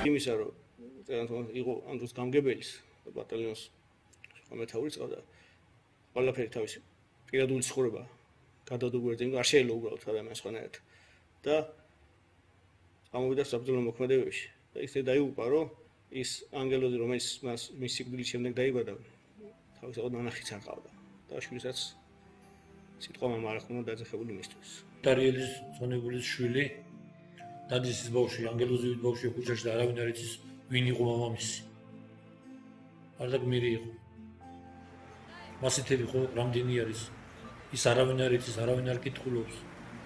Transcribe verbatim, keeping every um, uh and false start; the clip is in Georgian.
იმისა რომ იყო ამ დროს გამგებელის ბატალიონს მეთაური წავდა ყველაფერი თავისი პირადული ცხოვრება გადადუგვერდე იმ არ შეიძლება უბრალოდ ადამიანს ხანერთ და ამოვიდა საბრძოლო მოქმედებებში და ისე დაიღუპა რომ ის ანგელოზი რომელიც მას მის სიკვდილის შემდეგ დაიბადა თავისთავად ნანახიც არ ყავდა და შვილსაც სიტყვა მამა არ ჰქონდა დაძახებული მისთვის დარიელის ზონებულის შვილი დადის ბავშვი ანგელოზივით ბავშვი ხუჭაში და არავინ არ იცის ვინ იყო მამამისი არ დაგმირი იყო მასეთები ხო რამდენი არის ის არავინ არ იცის არავინ არ კითხულობს